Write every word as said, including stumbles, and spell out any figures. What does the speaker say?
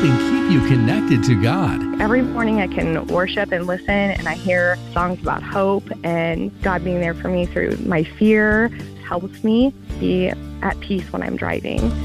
helping keep you connected to God. Every morning I can worship and listen, and I hear songs about hope and God being there for me through my fear helps me be at peace when I'm driving.